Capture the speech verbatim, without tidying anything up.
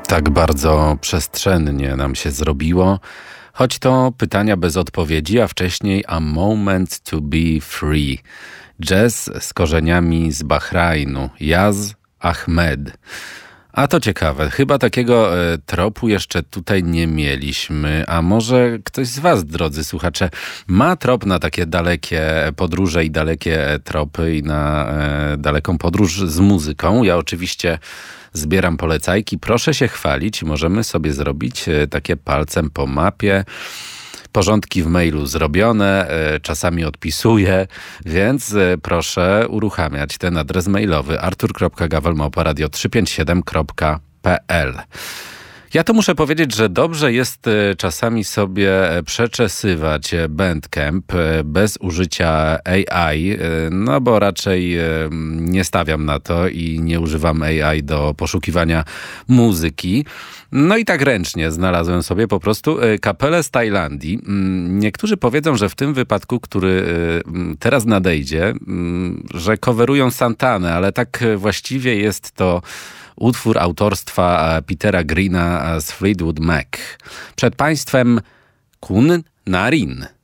Tak bardzo przestrzennie nam się zrobiło, choć to pytania bez odpowiedzi, a wcześniej A Moment to be Free. Jazz z korzeniami z Bahrajnu, Yaz Ahmed. A to ciekawe, chyba takiego e, tropu jeszcze tutaj nie mieliśmy, a może ktoś z was, drodzy słuchacze, ma trop na takie dalekie podróże i dalekie tropy i na e, daleką podróż z muzyką. Ja oczywiście zbieram polecajki, proszę się chwalić, możemy sobie zrobić e, takie palcem po mapie. Porządki w mailu zrobione, czasami odpisuję, więc proszę uruchamiać ten adres mailowy artur kropka gawel małpa radio trzysta pięćdziesiąt siedem kropka p l. Ja to muszę powiedzieć, że dobrze jest czasami sobie przeczesywać Bandcamp bez użycia A I, no bo raczej nie stawiam na to i nie używam A I do poszukiwania muzyki. No i tak ręcznie znalazłem sobie po prostu kapelę z Tajlandii. Niektórzy powiedzą, że w tym wypadku, który teraz nadejdzie, że coverują Santanę, ale tak właściwie jest to utwór autorstwa Petera Greena z Fleetwood Mac. Przed państwem Kun Narin.